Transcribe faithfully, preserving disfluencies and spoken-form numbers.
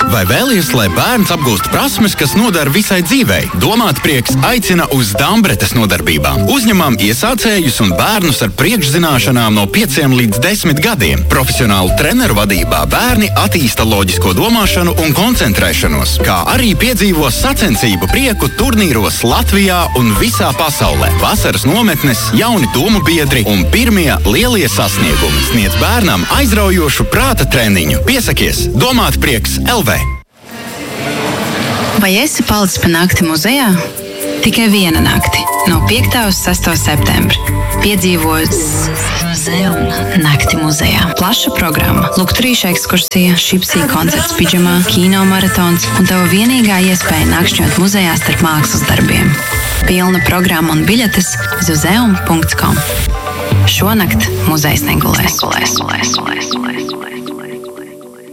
Vai vēlies, lai bērns apgūst prasmes, kas noder visai dzīvei? Domātprieks aicina uz Dambretes nodarbībām. Uzņemam iesācējus un bērnus ar priekšzināšanām no pieciem līdz desmit gadiem. Profesionālu treneru vadībā bērni attīsta loģisko domāšanu un koncentrēšanos, kā arī piedzīvo sacensību prieku turnīros Latvijā un visā pasaulē. Vasaras nometnes, jauni domu biedri un pirmie lielie sasniegumi sniedz bērnam aizraujošu prāta treniņu. Piesakies Domātprieks L V. Vai esi palicis pa nakti muzejā? Tikai viena nakti, no piektā uz sesto septembri. Piedzīvo nakti muzejā. Plaša programma, lukturīša ekskursija, šipsī koncerts pidžamā, kino maratons un tava vienīgā iespēja nakšņot muzejā starp mākslas darbiem. Pilna programma un biļetes zuzeum punkts com. Šonakt muzejs negulēs. negulēs, negulēs, negulēs.